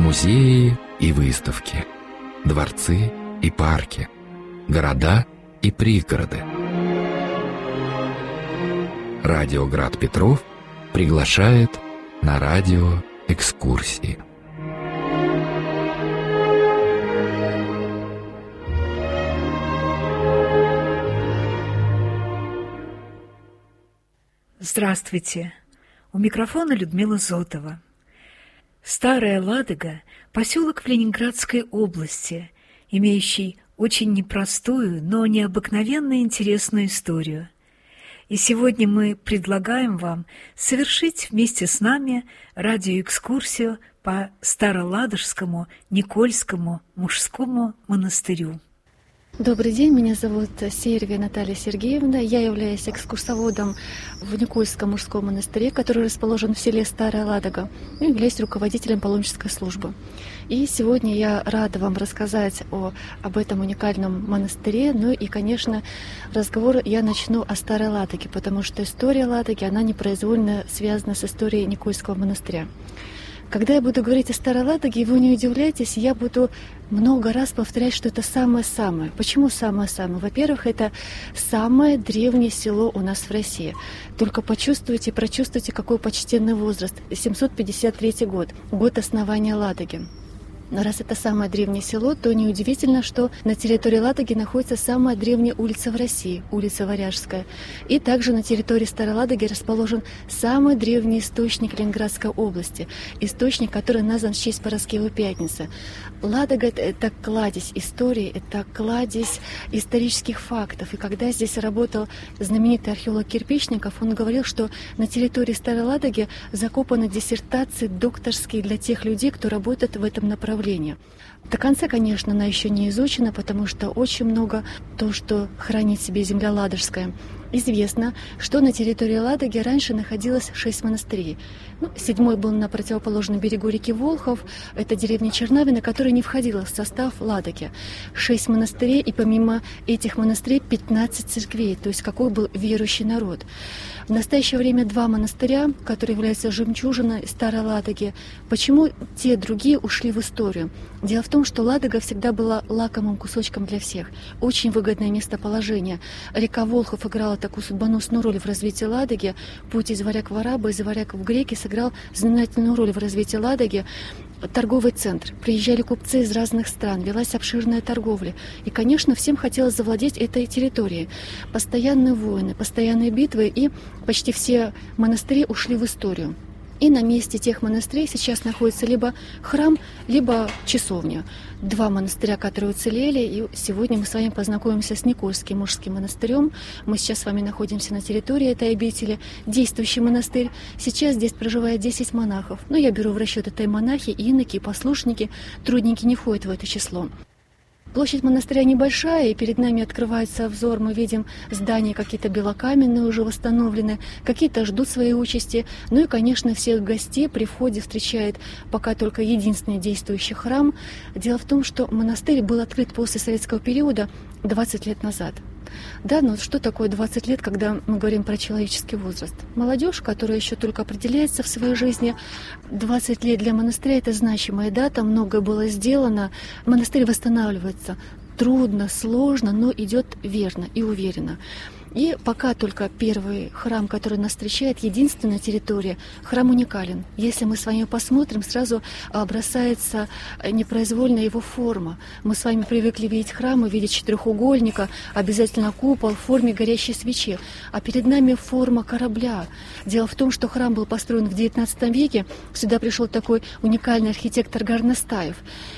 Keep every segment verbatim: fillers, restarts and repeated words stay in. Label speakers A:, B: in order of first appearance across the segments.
A: Музеи и выставки, дворцы и парки, города и пригороды. Радио Град Петров приглашает на радиоэкскурсии.
B: Здравствуйте! У микрофона Людмила Зотова. Старая Ладога – поселок в Ленинградской области, имеющий очень непростую, но необыкновенно интересную историю. И сегодня мы предлагаем вам совершить вместе с нами радиоэкскурсию по Староладожскому Никольскому мужскому монастырю.
C: Добрый день, меня зовут Сервия Наталья Сергеевна. Я являюсь экскурсоводом в Никольском мужском монастыре, который расположен в селе Старая Ладога, и являюсь руководителем паломнической службы. И сегодня я рада вам рассказать о, об этом уникальном монастыре. Ну и, конечно, разговор я начну о Старой Ладоге, потому что история Ладоги, она непроизвольно связана с историей Никольского монастыря. Когда я буду говорить о Старой Ладоге, вы не удивляйтесь, я буду много раз повторять, что это самое-самое. Почему самое-самое? Во-первых, это самое древнее село у нас в России. Только почувствуйте, прочувствуйте, какой почтенный возраст. семьсот пятьдесят третий год, год основания Ладоги. Но раз это самое древнее село, то неудивительно, что на территории Ладоги находится самая древняя улица в России, улица Варяжская. И также на территории Старой Ладоги расположен самый древний источник Ленинградской области, источник, который назван в честь Параскевой Пятницы. Ладога — это кладезь истории, это кладезь исторических фактов. И когда здесь работал знаменитый археолог Кирпичников, он говорил, что на территории Старой Ладоги закопаны диссертации докторские для тех людей, кто работает в этом направлении. До конца, конечно, она еще не изучена, потому что очень много то, что хранит в себе земля ладожская. Известно, что на территории Ладоги раньше находилось шесть монастырей. Ну, седьмой был на противоположном берегу реки Волхов, это деревня Чернавина, которая не входила в состав Ладоги. Шесть монастырей, и помимо этих монастырей пятнадцать церквей, то есть какой был верующий народ. В настоящее время два монастыря, которые являются жемчужиной Старой Ладоги. Почему те другие ушли в историю? Дело в том, что Ладога всегда была лакомым кусочком для всех. Очень выгодное местоположение. Река Волхов играла такую судьбоносную роль в развитии Ладоги. Путь из варяг в арабы, из варяг в греки сыграл знаменательную роль в развитии Ладоги. Торговый центр. Приезжали купцы из разных стран, велась обширная торговля. И, конечно, всем хотелось завладеть этой территорией. Постоянные войны, постоянные битвы, и почти все монастыри ушли в историю. И на месте тех монастырей сейчас находится либо храм, либо часовня. Два монастыря, которые уцелели, и сегодня мы с вами познакомимся с Никольским мужским монастырем. Мы сейчас с вами находимся на территории этой обители, действующий монастырь. Сейчас здесь проживает десять монахов. Но я беру в расчет это и монахи, и иноки, и послушники. Трудники не входят в это число. Площадь монастыря небольшая, и перед нами открывается обзор. Мы видим здания какие-то белокаменные, уже восстановлены, какие-то ждут своей участи. Ну и, конечно, всех гостей при входе встречает пока только единственный действующий храм. Дело в том, что монастырь был открыт после советского периода двадцать лет назад. Да, но что такое двадцать лет, когда мы говорим про человеческий возраст? Молодежь, которая еще только определяется в своей жизни, двадцать лет для монастыря – это значимая дата, многое было сделано, монастырь восстанавливается. Трудно, сложно, но идет верно и уверенно. И пока только первый храм, который нас встречает, единственная территория, храм уникален. Если мы с вами посмотрим, сразу бросается непроизвольно его форма. Мы с вами привыкли видеть храмы, видеть четырехугольника, обязательно купол в форме горящей свечи. А перед нами форма корабля. Дело в том, что храм был построен в девятнадцатом веке. Сюда пришел такой уникальный архитектор Горностаев.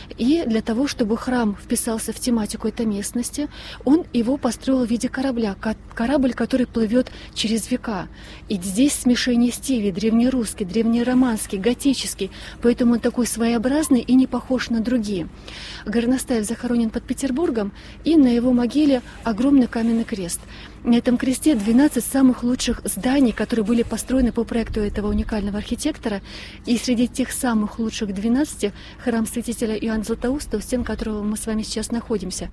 C: И для того, чтобы храм вписался в тематику этой местности, он его построил в виде корабля. Корабль, который плывет через века. И здесь смешение стилей: древнерусский, древнероманский, готический. Поэтому он такой своеобразный и не похож на другие. Горностаев захоронен под Петербургом, и на его могиле огромный каменный крест. На этом кресте двенадцать самых лучших зданий, которые были построены по проекту этого уникального архитектора. И среди тех самых лучших двенадцати храм святителя Иоанна Златоуста, у стен которого мы с вами сейчас находимся.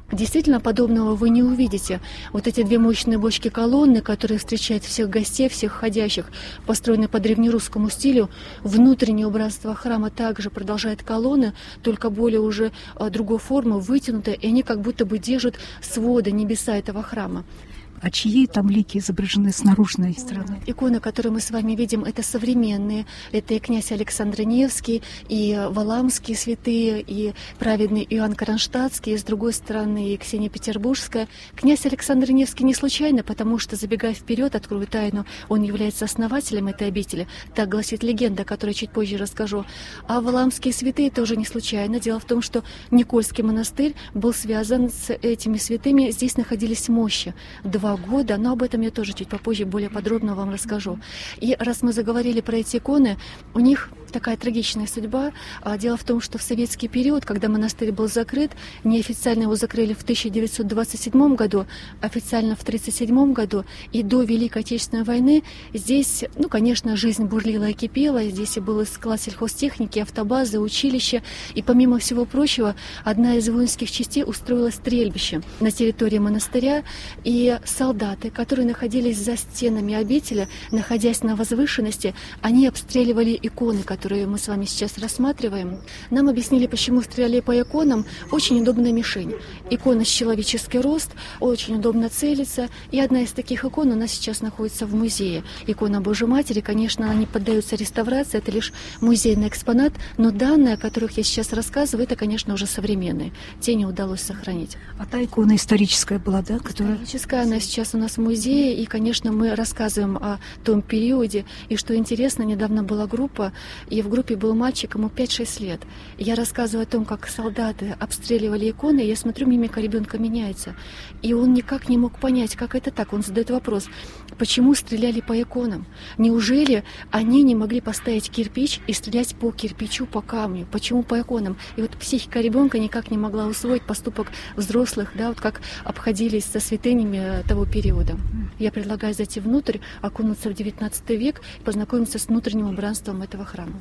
C: Действительно, подобного вы не увидите. Вот эти две мощные бочки-колонны, которые встречают всех гостей, всех ходящих, построены по древнерусскому стилю. Внутреннее убранство храма также продолжает колонны, только более уже другой формы, вытянутые, и они как будто бы держат своды небеса этого храма.
B: А чьи там лики изображены с наружной стороны?
C: Иконы, которые мы с вами видим, это современные. Это и князь Александр Невский, и Валамские святые, и праведный Иоанн Кронштадтский, и с другой стороны и Ксения Петербургская. Князь Александр Невский не случайно, потому что, забегая вперед, открою тайну, он является основателем этой обители. Так гласит легенда, о которой чуть позже расскажу. А Валамские святые тоже не случайно. Дело в том, что Никольский монастырь был связан с этими святыми. Здесь находились мощи. Два года, но об этом я тоже чуть попозже более подробно вам расскажу. И раз мы заговорили про эти иконы, у них такая трагичная судьба. Дело в том, что в советский период, когда монастырь был закрыт, неофициально его закрыли в тысяча девятьсот двадцать седьмом году, официально в тридцать седьмом году, и до Великой Отечественной войны здесь, ну, конечно, жизнь бурлила и кипела, здесь и был склад сельхозтехники, автобазы, училище, и помимо всего прочего, одна из воинских частей устроила стрельбище на территории монастыря, и солдаты, которые находились за стенами обители, находясь на возвышенности, они обстреливали иконы, которые мы с вами сейчас рассматриваем. Нам объяснили, почему стреляли по иконам. Очень удобная мишень. Икона с человеческий рост, очень удобно целиться. И одна из таких икон у нас сейчас находится в музее. Икона Божьей Матери, конечно, она не поддается реставрации, это лишь музейный экспонат, но данные, о которых я сейчас рассказываю, это, конечно, уже современные. Те не удалось сохранить.
B: А та икона историческая была, да? Которая...
C: Историческая, она сейчас у нас в музее, и, конечно, мы рассказываем о том периоде. И что интересно, недавно была группа, и в группе был мальчик, ему пять-шесть лет. Я рассказываю о том, как солдаты обстреливали иконы, и я смотрю, мимика ребенка меняется. И он никак не мог понять, как это так. Он задает вопрос, почему стреляли по иконам? Неужели они не могли поставить кирпич и стрелять по кирпичу, по камню? Почему по иконам? И вот психика ребенка никак не могла усвоить поступок взрослых, да, вот как обходились со святынями того периода. Я предлагаю зайти внутрь, окунуться в девятнадцатый век и познакомиться с внутренним убранством этого храма.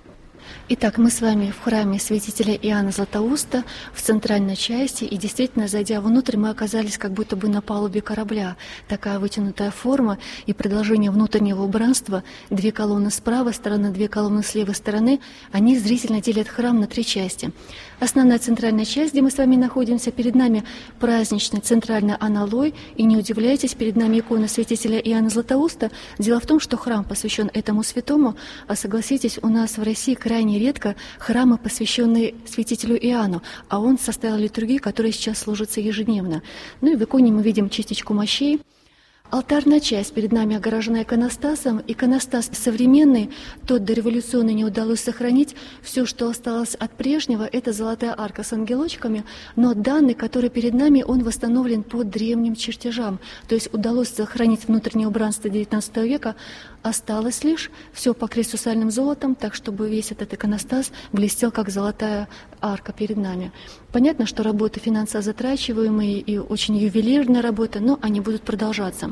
C: Итак, мы с вами в храме святителя Иоанна Златоуста в центральной части, и действительно, зайдя внутрь, мы оказались как будто бы на палубе корабля. Такая вытянутая форма и продолжение внутреннего убранства, две колонны с правой стороны, две колонны с левой стороны, они зрительно делят храм на три части. Основная центральная часть, где мы с вами находимся, перед нами праздничный центральный аналой, и не удивляйтесь, перед нами икона святителя Иоанна Златоуста. Дело в том, что храм посвящен этому святому, а согласитесь, у нас в России крайне редко храмы, посвященные святителю Иоанну, а он составил литургию, которая сейчас служится ежедневно. Ну и в иконе мы видим частичку мощей. Алтарная часть перед нами огорожена иконостасом. Иконостас современный, тот дореволюционный не удалось сохранить. Все, что осталось от прежнего, это золотая арка с ангелочками, но данный, который перед нами, он восстановлен по древним чертежам. То есть удалось сохранить внутреннее убранство девятнадцатого века. Осталось лишь все покрыть сусальным золотом, так чтобы весь этот иконостас блестел, как золотая арка перед нами. Понятно, что работы финансово-затрачиваемые и очень ювелирная работа, но они будут продолжаться.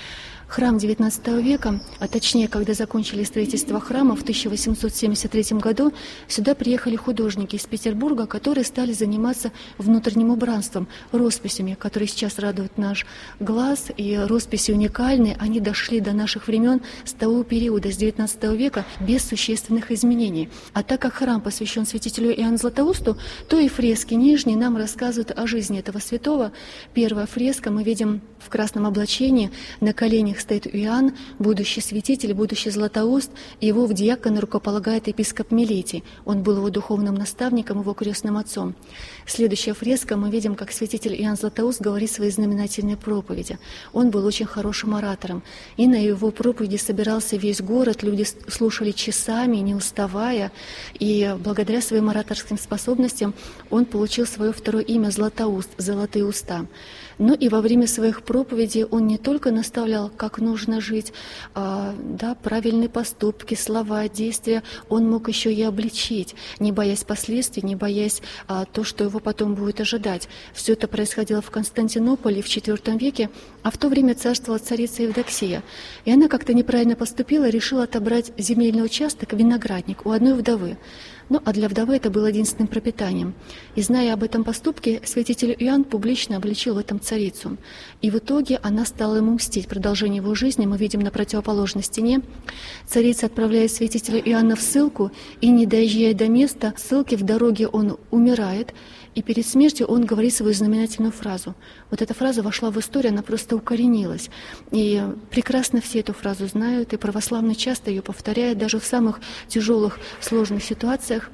C: Храм девятнадцатого века, а точнее, когда закончили строительство храма в тысяча восемьсот семьдесят третьем году, сюда приехали художники из Петербурга, которые стали заниматься внутренним убранством, росписями, которые сейчас радуют наш глаз, и росписи уникальные, они дошли до наших времен с того периода, с девятнадцатого века, без существенных изменений. А так как храм посвящен святителю Иоанну Златоусту, то и фрески нижние нам рассказывают о жизни этого святого. Первая фреска мы видим в красном облачении, на коленях стоит Иоанн, будущий святитель, будущий Златоуст, и его в диаконы рукополагает епископ Милетий. Он был его духовным наставником, его крестным отцом. Следующая фреска, мы видим, как святитель Иоанн Златоуст говорит свои знаменательные проповеди. Он был очень хорошим оратором, и на его проповеди собирался весь город, люди слушали часами, не уставая, и благодаря своим ораторским способностям он получил свое второе имя Златоуст, «Золотые уста». Но и во время своих проповедей он не только наставлял, как нужно жить, а, да, правильные поступки, слова, действия, он мог еще и обличить, не боясь последствий, не боясь а, то, что его потом будет ожидать. Все это происходило в Константинополе в четвёртом веке, а в то время царствовала царица Евдоксия. И она как-то неправильно поступила, решила отобрать земельный участок, виноградник, у одной вдовы. Ну, а для вдовы это было единственным пропитанием. И зная об этом поступке, святитель Иоанн публично обличил в этом царицу. И в итоге она стала ему мстить. Продолжение его жизни мы видим на противоположной стене. Царица отправляет святителя Иоанна в ссылку, и, не доезжая до места ссылки, в дороге он умирает. И перед смертью он говорит свою знаменательную фразу. Вот эта фраза вошла в историю, она просто укоренилась. И прекрасно все эту фразу знают, и православные часто ее повторяют, даже в самых тяжелых, сложных ситуациях.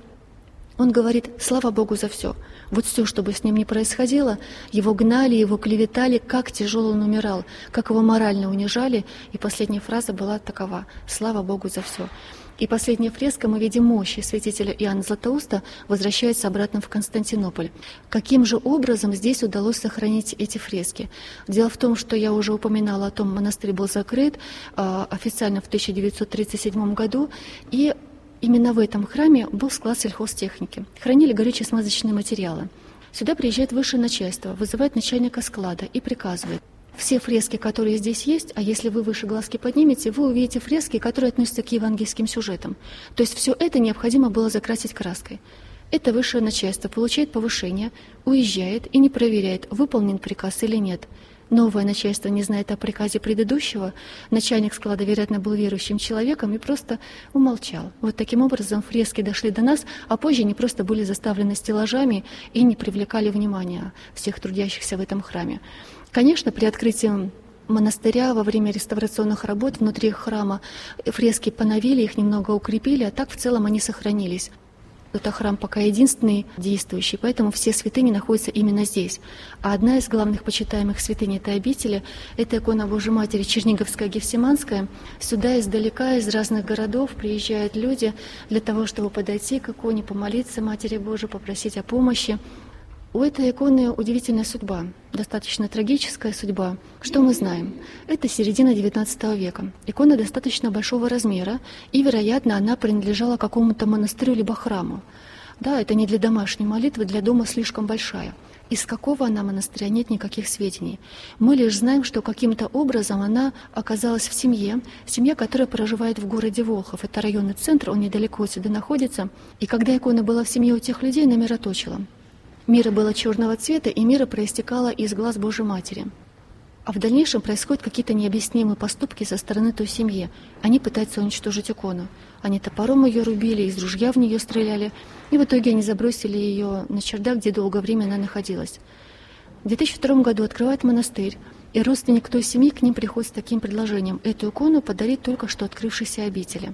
C: Он говорит: слава Богу за все. Вот все, что бы с ним ни происходило, его гнали, его клеветали, как тяжело он умирал, как его морально унижали. И последняя фраза была такова: слава Богу за все. И последняя фреска, мы видим мощи святителя Иоанна Златоуста, возвращается обратно в Константинополь. Каким же образом здесь удалось сохранить эти фрески? Дело в том, что я уже упоминала о том, монастырь был закрыт э, официально в тысяча девятьсот тридцать седьмом году, и именно в этом храме был склад сельхозтехники. Хранили горюче-смазочные материалы. Сюда приезжает высшее начальство, вызывает начальника склада и приказывает: все фрески, которые здесь есть, а если вы выше глазки поднимете, вы увидите фрески, которые относятся к евангельским сюжетам. То есть все это необходимо было закрасить краской. Это высшее начальство получает повышение, уезжает и не проверяет, выполнен приказ или нет. Новое начальство не знает о приказе предыдущего, начальник склада, вероятно, был верующим человеком и просто умолчал. Вот таким образом фрески дошли до нас, а позже они просто были заставлены стеллажами и не привлекали внимания всех трудящихся в этом храме. Конечно, при открытии монастыря во время реставрационных работ внутри храма фрески поновили, их немного укрепили, а так в целом они сохранились. Это храм пока единственный действующий, поэтому все святыни находятся именно здесь. А одна из главных почитаемых святынь этой обители – это икона Божьей Матери Черниговская, Гефсиманская. Сюда издалека, из разных городов приезжают люди для того, чтобы подойти к иконе, помолиться Матери Божией, попросить о помощи. У этой иконы удивительная судьба, достаточно трагическая судьба. Что мы знаем? Это середина девятнадцатого века. Икона достаточно большого размера, и, вероятно, она принадлежала какому-то монастырю либо храму. Да, это не для домашней молитвы, для дома слишком большая. Из какого она монастыря, нет никаких сведений. Мы лишь знаем, что каким-то образом она оказалась в семье, семья, которая проживает в городе Волхов. Это районный центр, он недалеко отсюда находится. И когда икона была в семье у тех людей, она мироточила. Мира было черного цвета, и мира проистекала из глаз Божьей Матери. А в дальнейшем происходят какие-то необъяснимые поступки со стороны той семьи. Они пытаются уничтожить икону. Они топором ее рубили, из ружья в нее стреляли, и в итоге они забросили ее на чердак, где долгое время она находилась. В две тысячи втором году открывают монастырь, и родственник той семьи к ним приходит с таким предложением: эту икону подарить только что открывшейся обители.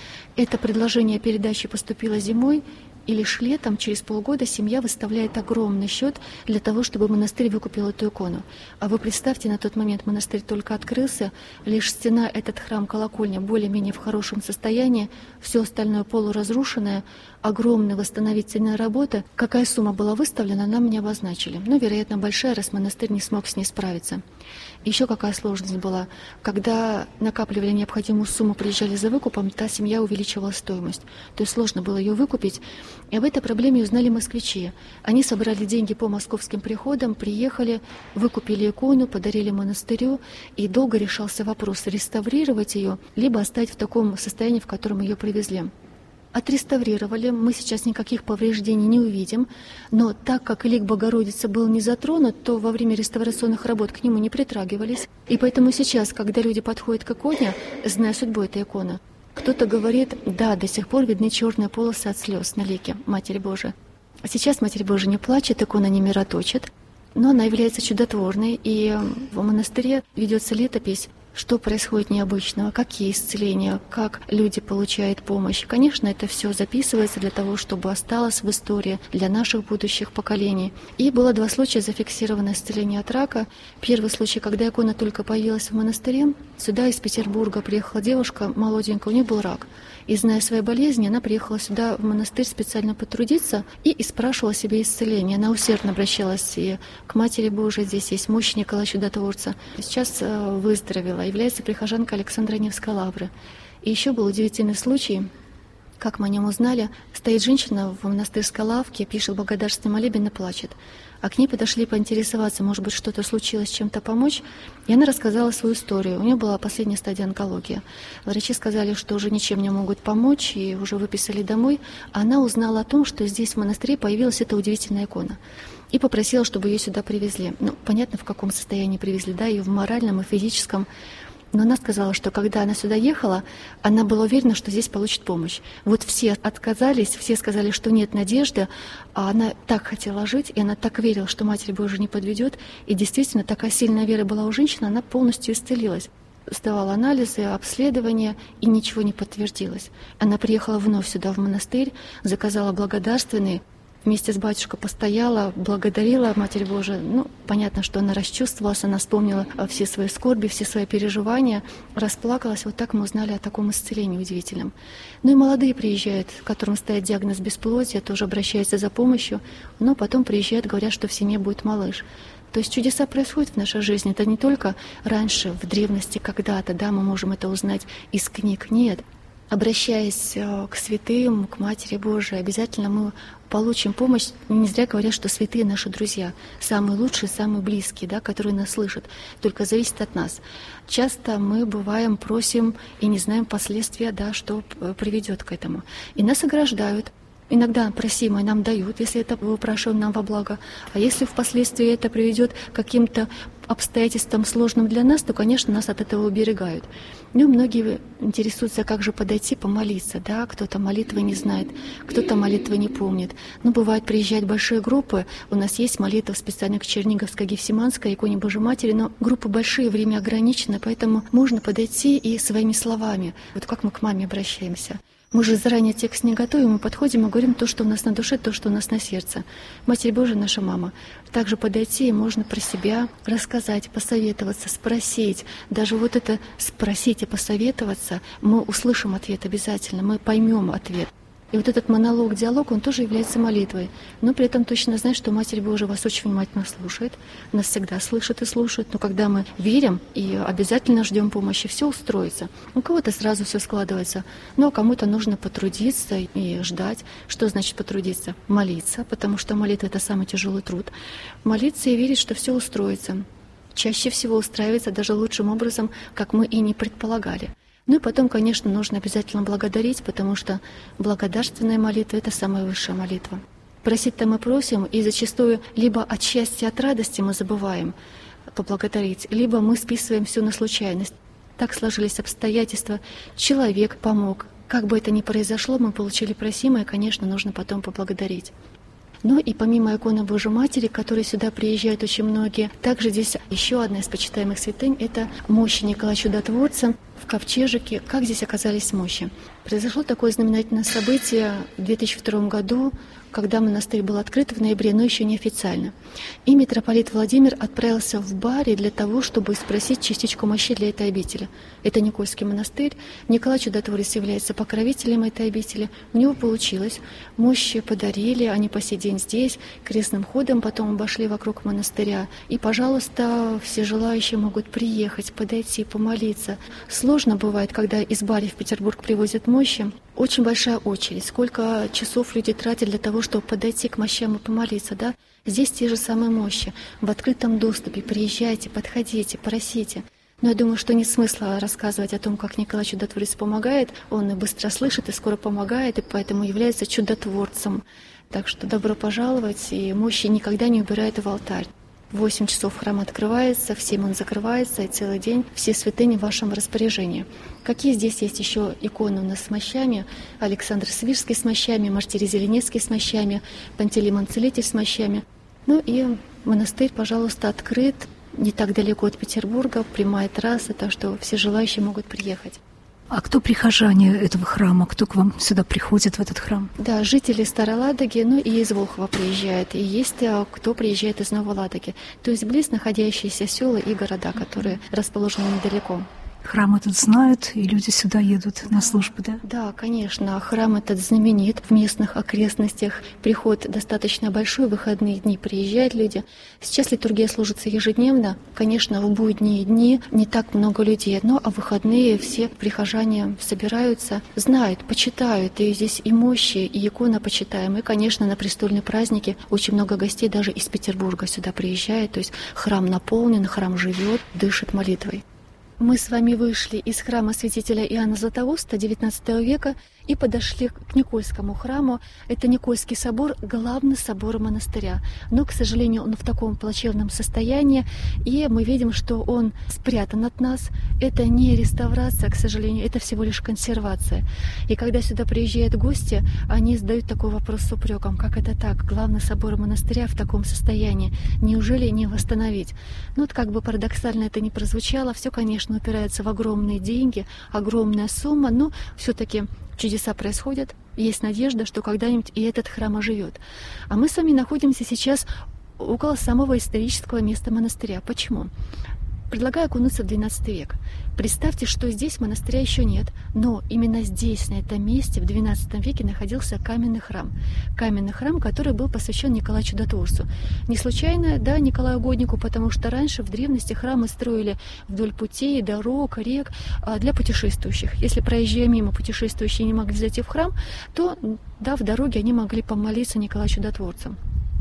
C: Это предложение о передаче поступило зимой, и лишь летом, через полгода, семья выставляет огромный счет для того, чтобы монастырь выкупил эту икону. А вы представьте, на тот момент монастырь только открылся, лишь стена, этот храм, колокольня, более-менее в хорошем состоянии, все остальное полуразрушенное, огромная восстановительная работа. Какая сумма была выставлена, нам не обозначили. Но, вероятно, большая, раз монастырь не смог с ней справиться. Еще какая сложность была. Когда накапливали необходимую сумму, приезжали за выкупом, та семья увеличивала стоимость. То есть сложно было ее выкупить. И об этой проблеме узнали москвичи. Они собрали деньги по московским приходам, приехали, выкупили икону, подарили монастырю, и долго решался вопрос, реставрировать ее, либо оставить в таком состоянии, в котором ее привезли. Отреставрировали, мы сейчас никаких повреждений не увидим, но так как лик Богородицы был не затронут, то во время реставрационных работ к нему не притрагивались. И поэтому сейчас, когда люди подходят к иконе, зная судьбу этой иконы, кто-то говорит: да, до сих пор видны черные полосы от слез на лике Матери Божией. А сейчас Матерь Божия не плачет, икона не мироточит, но она является чудотворной, и в монастыре ведется летопись, что происходит необычного, какие исцеления, как люди получают помощь. Конечно, это все записывается для того, чтобы осталось в истории для наших будущих поколений. И было два случая зафиксировано исцеление от рака. Первый случай, когда икона только появилась в монастыре, сюда из Петербурга приехала девушка молоденькая, у нее был рак. И, зная свои болезни, она приехала сюда в монастырь специально потрудиться и, и спрашивала себе исцеление. Она усердно обращалась и к Матери Божией, здесь есть мощь Николая Чудотворца. Сейчас э, выздоровела, является прихожанкой Александра Невской лавры. И еще был удивительный случай. Как мы о нем узнали, стоит женщина в монастырской лавке, пишет благодарственный молебен и плачет. А к ней подошли поинтересоваться, может быть, что-то случилось, чем-то помочь. И она рассказала свою историю. У нее была последняя стадия онкологии. Врачи сказали, что уже ничем не могут помочь, и уже выписали домой. А она узнала о том, что здесь в монастыре появилась эта удивительная икона. И попросила, чтобы ее сюда привезли. Ну, понятно, в каком состоянии привезли, да, и в моральном, и физическом. Но она сказала, что когда она сюда ехала, она была уверена, что здесь получит помощь. Вот все отказались, все сказали, что нет надежды, а она так хотела жить, и она так верила, что Матерь Божия не подведет. И действительно, такая сильная вера была у женщины, она полностью исцелилась. Сдавала анализы, обследования, и ничего не подтвердилось. Она приехала вновь сюда, в монастырь, заказала благодарственный, вместе с батюшкой постояла, благодарила Матерь Божию. Ну, понятно, что она расчувствовалась, она вспомнила все свои скорби, все свои переживания, расплакалась. Вот так мы узнали о таком исцелении удивительном. Ну и молодые приезжают, которым стоит диагноз бесплодия, тоже обращаются за помощью, но потом приезжают, говорят, что в семье будет малыш. То есть чудеса происходят в нашей жизни. Это не только раньше, в древности, когда-то, да, мы можем это узнать из книг. Нет. Обращаясь к святым, к Матери Божией, обязательно мы получим помощь. Не зря говорят, что святые наши друзья, самые лучшие, самые близкие, да, которые нас слышат. Только зависит от нас. Часто мы бываем, просим и не знаем последствия, да, что приведет к этому. И нас ограждают. Иногда просимое нам дают, если это выпрашиваем нам во благо. А если впоследствии это приведет к каким-то обстоятельствам сложным для нас, то, конечно, нас от этого уберегают. Ну, многие интересуются, как же подойти, помолиться. Да? Кто-то молитвы не знает, кто-то молитвы не помнит. Ну, бывает, приезжают большие группы. У нас есть молитва специально к Черниговской, Гефсиманской, иконе Божьей Матери, но группы большие, время ограничено, поэтому можно подойти и своими словами. Вот как мы к маме обращаемся. Мы же заранее текст не готовим, мы подходим и говорим то, что у нас на душе, то, что у нас на сердце. Матерь Божия, наша мама. Также подойти и можно про себя рассказать, посоветоваться, спросить. Даже вот это спросить и посоветоваться, мы услышим ответ обязательно, мы поймем ответ. И вот этот монолог, диалог, он тоже является молитвой. Но при этом точно знать, что Матерь Божия вас очень внимательно слушает, нас всегда слышит и слушает. Но когда мы верим и обязательно ждем помощи, все устроится. У кого-то сразу все складывается, но кому-то нужно потрудиться и ждать. Что значит потрудиться? Молиться, потому что молитва — это самый тяжелый труд. Молиться и верить, что все устроится. Чаще всего устраивается даже лучшим образом, как мы и не предполагали. Ну и потом, конечно, нужно обязательно благодарить, потому что благодарственная молитва — это самая высшая молитва. Просить-то мы просим, и зачастую либо от счастья, от радости мы забываем поблагодарить, либо мы списываем все на случайность. Так сложились обстоятельства, человек помог. Как бы это ни произошло, мы получили просимое, конечно, нужно потом поблагодарить. Ну и помимо иконы Божьей Матери, которые сюда приезжают очень многие, также здесь еще одна из почитаемых святынь — это мощи Николая Чудотворца в Ковчежике. Как здесь оказались мощи? Произошло такое знаменательное событие в две тысячи втором году, когда монастырь был открыт в ноябре, но еще неофициально. И митрополит Владимир отправился в Бари для того, чтобы спросить частичку мощей для этой обители. Это Никольский монастырь. Николай Чудотворец является покровителем этой обители. У него получилось. Мощи подарили, они по сей день здесь. Крестным ходом потом обошли вокруг монастыря. И, пожалуйста, все желающие могут приехать, подойти, помолиться. Сложно бывает, когда из Бари в Петербург привозят мощи. Очень большая очередь. Сколько часов люди тратят для того, чтобы подойти к мощам и помолиться, да? Здесь те же самые мощи. В открытом доступе. Приезжайте, подходите, просите. Но я думаю, что нет смысла рассказывать о том, как Николай Чудотворец помогает. Он и быстро слышит, и скоро помогает, и поэтому является чудотворцем. Так что добро пожаловать, и мощи никогда не убирает в алтарь. В восемь часов храм открывается, в семь он закрывается, и целый день все святыни в вашем распоряжении. Какие здесь есть еще иконы у нас с мощами? Александр Свирский с мощами, Мартирий Зеленецкий с мощами, Пантелеймон Целитель с мощами. Ну и монастырь, пожалуйста, открыт, не так далеко от Петербурга, прямая трасса, так что все желающие могут приехать.
B: А кто прихожане этого храма? Кто к вам сюда приходит, в этот храм?
C: Да, жители Старой Ладоги, ну и из Волхова приезжают. И есть кто приезжает из Новой Ладоги. То есть близ находящиеся села и города, которые расположены недалеко.
B: Храм этот знают, и люди сюда едут на службу, да?
C: Да, конечно. Храм этот знаменит в местных окрестностях. Приход достаточно большой, в выходные дни приезжают люди. Сейчас литургия служится ежедневно. Конечно, в будние дни не так много людей, но а в выходные все прихожане собираются, знают, почитают. И здесь и мощи, и икона почитаем. И, конечно, на престольные праздники очень много гостей даже из Петербурга сюда приезжает. То есть храм наполнен, храм живет, дышит молитвой. Мы с вами вышли из храма святителя Иоанна Златоуста девятнадцатого века и подошли к Никольскому храму. Это Никольский собор, главный собор монастыря. Но, к сожалению, он в таком плачевном состоянии, и мы видим, что он спрятан от нас. Это не реставрация, к сожалению, это всего лишь консервация. И когда сюда приезжают гости, они задают такой вопрос с упреком: как это так, главный собор монастыря в таком состоянии? Неужели не восстановить? Ну, вот как бы парадоксально это ни прозвучало, все, конечно, упирается в огромные деньги, огромная сумма, но все-таки чудеса происходят, есть надежда, что когда-нибудь и этот храм оживет. А мы с вами находимся сейчас около самого исторического места монастыря. Почему? Предлагаю окунуться в двенадцатый век. Представьте, что здесь монастыря еще нет, но именно здесь, на этом месте, в двенадцатом веке находился каменный храм. Каменный храм, который был посвящен Николаю Чудотворцу. Не случайно, да, Николаю Угоднику, потому что раньше в древности храмы строили вдоль путей, дорог, рек для путешествующих. Если, проезжая мимо, путешествующие не могли зайти в храм, то, да, в дороге они могли помолиться Николаю Чудотворцу.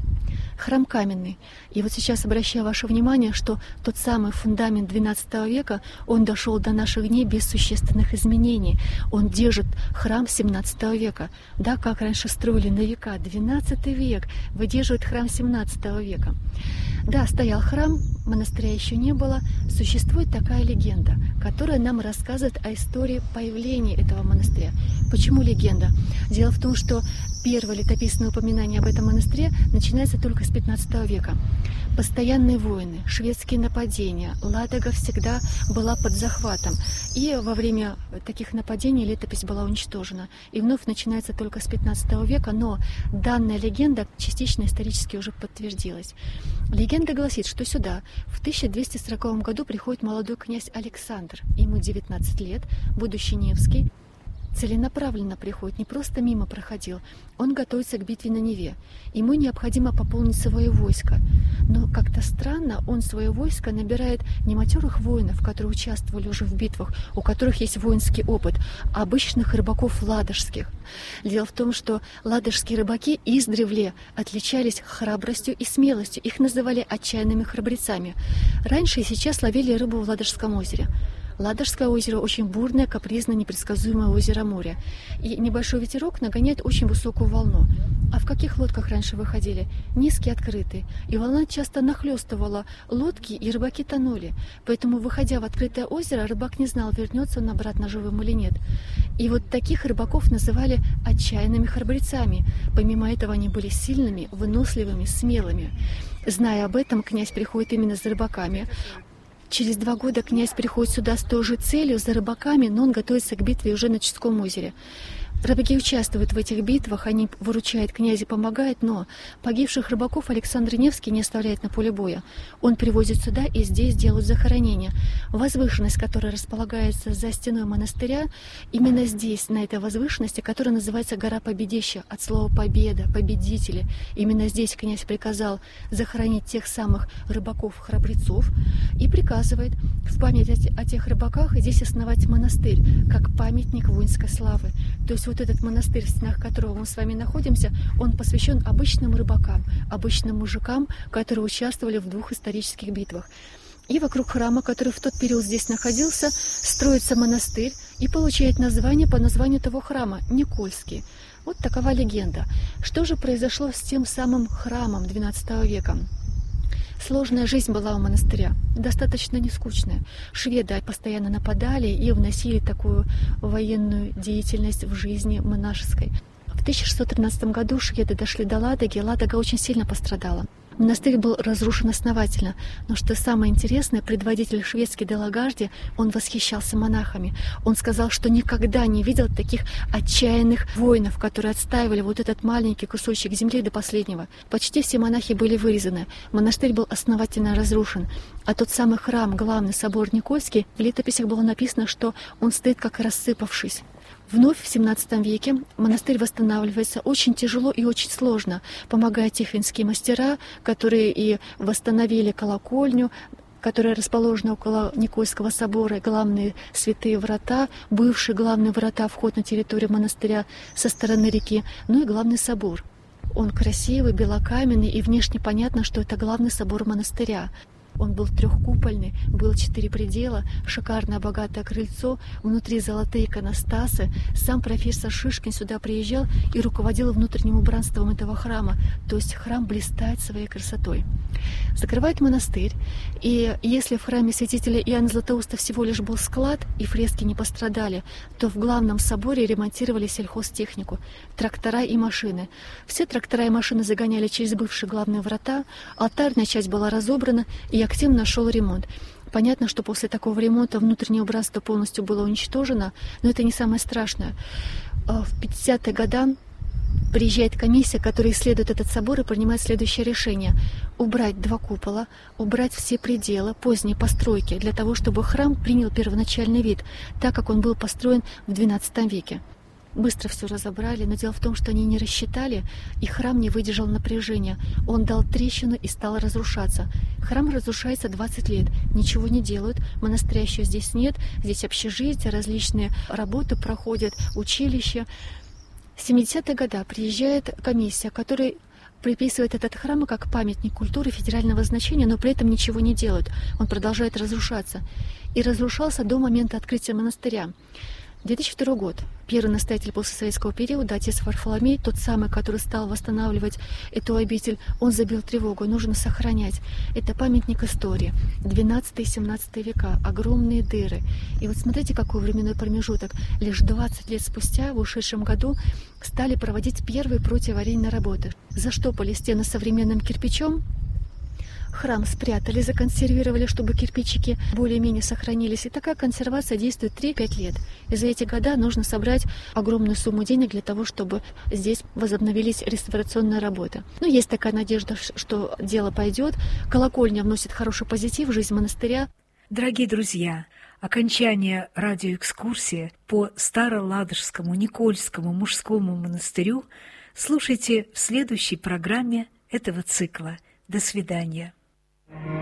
C: Храм каменный. И вот сейчас обращаю ваше внимание, что тот самый фундамент двенадцатого века, он дошел до наших дней без существенных изменений. Он держит храм семнадцатого века. Да, как раньше строили на века. двенадцатый век выдерживает храм семнадцатого века. Да, стоял храм, монастыря еще не было. Существует такая легенда, которая нам рассказывает о истории появления этого монастыря. Почему легенда? Дело в том, что первое летописное упоминание об этом монастыре начинается только с пятнадцатого века. Постоянные войны, шведские нападения, Ладога всегда была под захватом. И во время таких нападений летопись была уничтожена. И вновь начинается только с пятнадцатого века, но данная легенда частично исторически уже подтвердилась. Легенда гласит, что сюда в тысяча двести сороковом году приходит молодой князь Александр, ему девятнадцать лет, будущий Невский. Целенаправленно приходит, не просто мимо проходил. Он готовится к битве на Неве. Ему необходимо пополнить свое войско. Но как-то странно, он свое войско набирает не матерых воинов, которые участвовали уже в битвах, у которых есть воинский опыт, а обычных рыбаков ладожских. Дело в том, что ладожские рыбаки издревле отличались храбростью и смелостью. Их называли отчаянными храбрецами. Раньше и сейчас ловили рыбу в Ладожском озере. Ладожское озеро очень бурное, капризное, непредсказуемое озеро моря. И небольшой ветерок нагоняет очень высокую волну. А в каких лодках раньше выходили? Низкие, открытые. И волна часто нахлестывала лодки, и рыбаки тонули. Поэтому, выходя в открытое озеро, рыбак не знал, вернется он обратно живым или нет. И вот таких рыбаков называли отчаянными храбрецами. Помимо этого, они были сильными, выносливыми, смелыми. Зная об этом, князь приходит именно за рыбаками. Через два года князь приходит сюда с той же целью, за рыбаками, но он готовится к битве уже на Чудском озере. Рыбаки участвуют в этих битвах, они выручают князя, помогают, но погибших рыбаков Александр Невский не оставляет на поле боя. Он привозит сюда, и здесь делают захоронение. Возвышенность, которая располагается за стеной монастыря, именно здесь, на этой возвышенности, которая называется Гора Победища, от слова «победа», «победители». Именно здесь князь приказал захоронить тех самых рыбаков-храбрецов и приказывает в память о тех рыбаках здесь основать монастырь, как памятник воинской славы. То есть вот этот монастырь, в стенах которого мы с вами находимся, он посвящен обычным рыбакам, обычным мужикам, которые участвовали в двух исторических битвах. И вокруг храма, который в тот период здесь находился, строится монастырь и получает название по названию того храма – Никольский. Вот такова легенда. Что же произошло с тем самым храмом двенадцатого века? Сложная жизнь была у монастыря, достаточно нескучная. Шведы постоянно нападали и вносили такую военную деятельность в жизни монашеской. В тысяча шестьсот тринадцатом году шведы дошли до Ладоги, Ладога очень сильно пострадала. Монастырь был разрушен основательно. Но что самое интересное, предводитель шведский де Лагарди, он восхищался монахами. Он сказал, что никогда не видел таких отчаянных воинов, которые отстаивали вот этот маленький кусочек земли до последнего. Почти все монахи были вырезаны. Монастырь был основательно разрушен. А тот самый храм, главный собор Никольский, в летописях было написано, что он стоит как рассыпавшись. Вновь в семнадцатом веке монастырь восстанавливается очень тяжело и очень сложно. Помогают тихвинские мастера, которые и восстановили колокольню, которая расположена около Никольского собора, главные святые врата, бывшие главные врата, вход на территорию монастыря со стороны реки, ну и главный собор. Он красивый, белокаменный, и внешне понятно, что это главный собор монастыря. Он был трехкупольный, было четыре предела, шикарное богатое крыльцо, внутри золотые иконостасы. Сам профессор Шишкин сюда приезжал и руководил внутренним убранством этого храма. То есть храм блистает своей красотой. Закрывают монастырь, и если в храме святителя Иоанна Златоуста всего лишь был склад и фрески не пострадали, то в главном соборе ремонтировали сельхозтехнику, трактора и машины. Все трактора и машины загоняли через бывшие главные врата, алтарная часть была разобрана, и активно шел ремонт. Понятно, что после такого ремонта внутреннее убранство полностью было уничтожено, но это не самое страшное. В пятидесятые годы приезжает комиссия, которая исследует этот собор и принимает следующее решение: убрать два купола, убрать все пределы, поздние постройки, для того, чтобы храм принял первоначальный вид, так как он был построен в двенадцатом веке. Быстро все разобрали, но дело в том, что они не рассчитали, и храм не выдержал напряжения. Он дал трещину и стал разрушаться. Храм разрушается двадцать лет, ничего не делают, монастыря еще здесь нет, здесь общежития, различные работы проходят, училища. В семидесятые годы приезжает комиссия, которая приписывает этот храм как памятник культуры федерального значения, но при этом ничего не делают. Он продолжает разрушаться. И разрушался до момента открытия монастыря. две тысячи второй год. Первый настоятель постсоветского периода, отец Варфоломей, тот самый, который стал восстанавливать эту обитель, он забил тревогу, нужно сохранять. Это памятник истории. двенадцатый-семнадцатый века, огромные дыры. И вот смотрите, какой временной промежуток. Лишь двадцать лет спустя, в ушедшем году, стали проводить первые противоаварийные работы. Заштопали стены современным кирпичом, храм спрятали, законсервировали, чтобы кирпичики более-менее сохранились. И такая консервация действует три-пять лет. И за эти года нужно собрать огромную сумму денег для того, чтобы здесь возобновились реставрационные работы. Но есть такая надежда, что дело пойдет. Колокольня вносит хороший позитив в жизнь монастыря.
B: Дорогие друзья, окончание радиоэкскурсии по Староладожскому Никольскому мужскому монастырю слушайте в следующей программе этого цикла. До свидания.